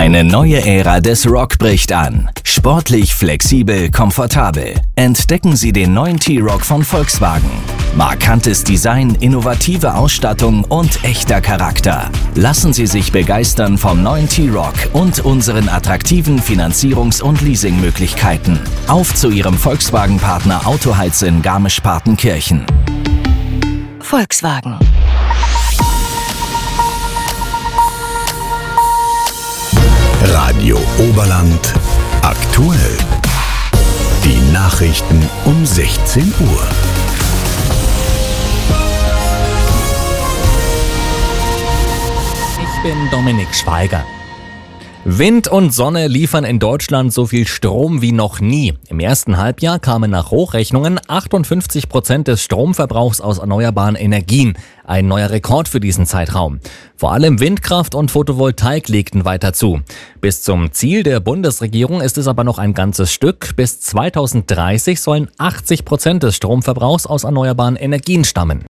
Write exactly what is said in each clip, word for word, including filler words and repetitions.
Eine neue Ära des Rock bricht an. Sportlich, flexibel, komfortabel. Entdecken Sie den neuen T-Roc von Volkswagen. Markantes Design, innovative Ausstattung und echter Charakter. Lassen Sie sich begeistern vom neuen T-Roc und unseren attraktiven Finanzierungs- und Leasingmöglichkeiten. Auf zu Ihrem Volkswagen-Partner Autoheiz in Garmisch-Partenkirchen. Volkswagen. Radio Oberland aktuell. Die Nachrichten um sechzehn Uhr. Ich bin Dominik Schweiger. Wind und Sonne liefern in Deutschland so viel Strom wie noch nie. Im ersten Halbjahr kamen nach Hochrechnungen achtundfünfzig Prozent des Stromverbrauchs aus erneuerbaren Energien. Ein neuer Rekord für diesen Zeitraum. Vor allem Windkraft und Photovoltaik legten weiter zu. Bis zum Ziel der Bundesregierung ist es aber noch ein ganzes Stück. Bis zweitausenddreißig sollen achtzig Prozent des Stromverbrauchs aus erneuerbaren Energien stammen.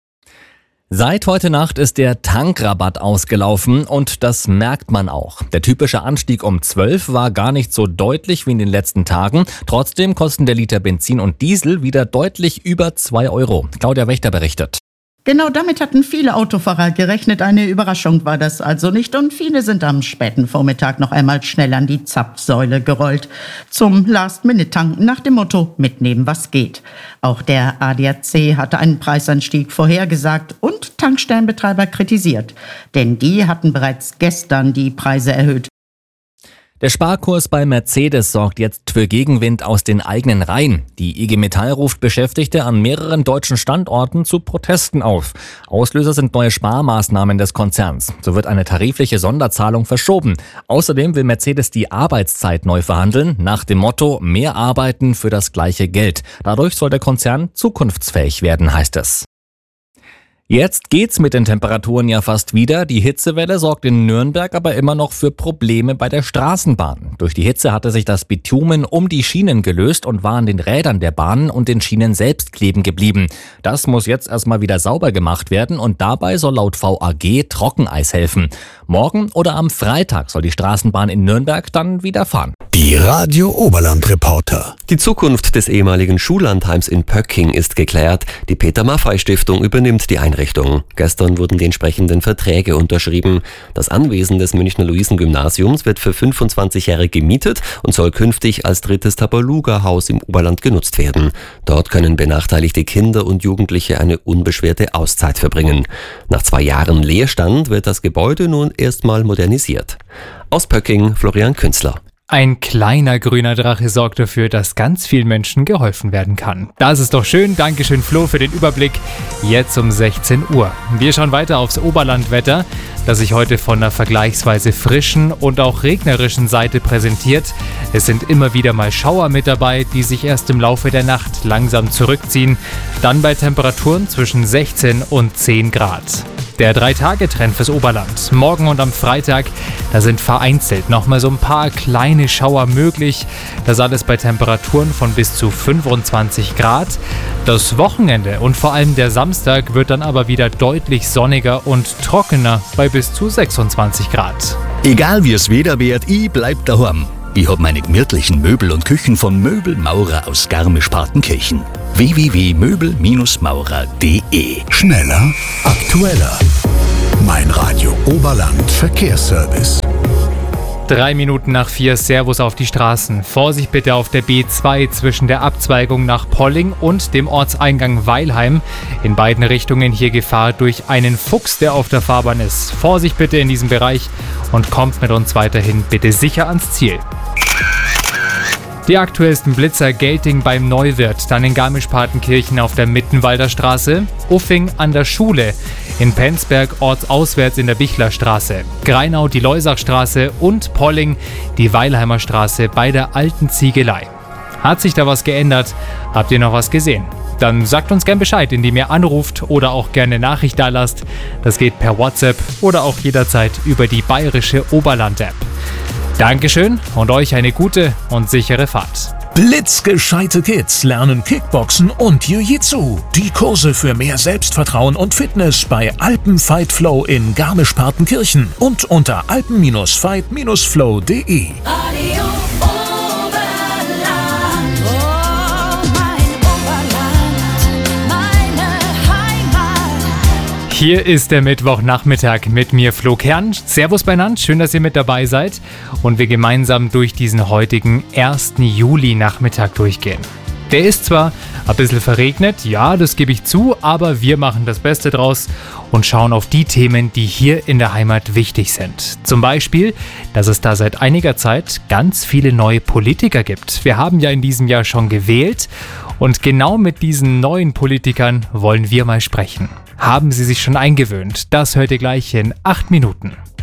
Seit heute Nacht ist der Tankrabatt ausgelaufen und das merkt man auch. Der typische Anstieg um zwölf war gar nicht so deutlich wie in den letzten Tagen. Trotzdem kosten der Liter Benzin und Diesel wieder deutlich über zwei Euro. Claudia Wächter berichtet. Genau damit hatten viele Autofahrer gerechnet. Eine Überraschung war das also nicht. Und viele sind am späten Vormittag noch einmal schnell an die Zapfsäule gerollt. Zum Last-Minute-Tanken nach dem Motto, mitnehmen was geht. Auch der A D A C hatte einen Preisanstieg vorhergesagt und Tankstellenbetreiber kritisiert. Denn die hatten bereits gestern die Preise erhöht. Der Sparkurs bei Mercedes sorgt jetzt für Gegenwind aus den eigenen Reihen. Die I G Metall ruft Beschäftigte an mehreren deutschen Standorten zu Protesten auf. Auslöser sind neue Sparmaßnahmen des Konzerns. So wird eine tarifliche Sonderzahlung verschoben. Außerdem will Mercedes die Arbeitszeit neu verhandeln, nach dem Motto mehr arbeiten für das gleiche Geld. Dadurch soll der Konzern zukunftsfähig werden, heißt es. Jetzt geht's mit den Temperaturen ja fast wieder. Die Hitzewelle sorgt in Nürnberg aber immer noch für Probleme bei der Straßenbahn. Durch die Hitze hatte sich das Bitumen um die Schienen gelöst und war an den Rädern der Bahnen und den Schienen selbst kleben geblieben. Das muss jetzt erstmal wieder sauber gemacht werden und dabei soll laut V A G Trockeneis helfen. Morgen oder am Freitag soll die Straßenbahn in Nürnberg dann wieder fahren. Die Radio Oberland Reporter. Die Zukunft des ehemaligen Schullandheims in Pöcking ist geklärt. Die Peter-Maffay-Stiftung übernimmt die Einrichtung. Gestern wurden die entsprechenden Verträge unterschrieben. Das Anwesen des Münchner Luisen-Gymnasiums wird für fünfundzwanzig Jahre gemietet und soll künftig als drittes Tabaluga-Haus im Oberland genutzt werden. Dort können benachteiligte Kinder und Jugendliche eine unbeschwerte Auszeit verbringen. Nach zwei Jahren Leerstand wird das Gebäude nun erstmal modernisiert. Aus Pöcking, Florian Künzler. Ein kleiner grüner Drache sorgt dafür, dass ganz vielen Menschen geholfen werden kann. Das ist doch schön. Dankeschön, Flo, für den Überblick. Jetzt um sechzehn Uhr. Wir schauen weiter aufs Oberlandwetter, das sich heute von einer vergleichsweise frischen und auch regnerischen Seite präsentiert. Es sind immer wieder mal Schauer mit dabei, die sich erst im Laufe der Nacht langsam zurückziehen. Dann bei Temperaturen zwischen sechzehn und zehn Grad. Der Drei-Tage-Trend fürs Oberland. Morgen und am Freitag, da sind vereinzelt nochmal so ein paar kleine Schauer möglich. Das alles bei Temperaturen von bis zu fünfundzwanzig Grad. Das Wochenende und vor allem der Samstag wird dann aber wieder deutlich sonniger und trockener bei bis zu sechsundzwanzig Grad. Egal wie es Wetter wird, ich bleib daheim. Ich hab meine gemütlichen Möbel und Küchen von Möbelmaurer aus Garmisch-Partenkirchen. w w w punkt möbel maurer punkt d e. Schneller, aktueller. Mein Radio Oberland Verkehrsservice. Drei Minuten nach vier, Servus auf die Straßen. Vorsicht bitte auf der B zwei zwischen der Abzweigung nach Polling und dem Ortseingang Weilheim. In beiden Richtungen hier Gefahr durch einen Fuchs, der auf der Fahrbahn ist. Vorsicht bitte in diesem Bereich und kommt mit uns weiterhin bitte sicher ans Ziel. Die aktuellsten Blitzer: Gelting beim Neuwirt, dann in Garmisch-Partenkirchen auf der Mittenwalder Straße, Uffing an der Schule, in Penzberg ortsauswärts in der Bichlerstraße, Greinau die Leusachstraße und Polling die Weilheimer Straße bei der alten Ziegelei. Hat sich da was geändert? Habt ihr noch was gesehen? Dann sagt uns gern Bescheid, indem ihr anruft oder auch gerne Nachricht da lasst. Das geht per WhatsApp oder auch jederzeit über die bayerische Oberland-App. Dankeschön und euch eine gute und sichere Fahrt. Blitzgescheite Kids lernen Kickboxen und Jiu-Jitsu. Die Kurse für mehr Selbstvertrauen und Fitness bei Alpen Fight Flow in Garmisch-Partenkirchen und unter alpen Fight Flow punkt de. Radio Oberland, oh mein Oberland, meine Heimat. Hier ist der Mittwochnachmittag mit mir, Flo Kern. Servus beieinander, schön, dass ihr mit dabei seid und wir gemeinsam durch diesen heutigen ersten Juli-Nachmittag durchgehen. Der ist zwar ein bisschen verregnet, ja, das gebe ich zu, aber wir machen das Beste draus und schauen auf die Themen, die hier in der Heimat wichtig sind. Zum Beispiel, dass es da seit einiger Zeit ganz viele neue Politiker gibt. Wir haben ja in diesem Jahr schon gewählt und genau mit diesen neuen Politikern wollen wir mal sprechen. Haben Sie sich schon eingewöhnt? Das hört ihr gleich in acht Minuten.